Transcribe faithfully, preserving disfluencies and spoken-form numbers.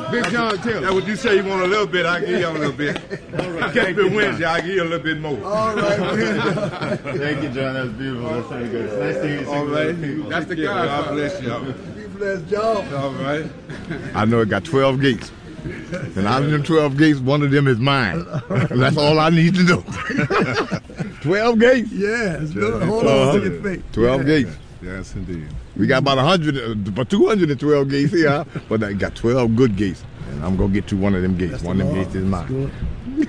Big John Taylor. That's what you say. You want a little bit, I give you a little bit. All right. Catch me Wednesday, I give you a little bit more. All right, Wednesday. Thank you, John. That's beautiful. That's very good. It's nice to hear you. All right. That's the Yeah, guy. God bless you. Be blessed, John. All right. I know it got twelve gates. And out of them twelve gates, one of them is mine. That's all I need to know. twelve gates. Yes, good. Hold on to your faith. twelve Yeah. gates. Yes, indeed. We got about one hundred, uh, about two hundred twelve gates here, but I got twelve good gates. And I'm going to get to one of them gates. That's One the of them Lord. gates is That's mine. good.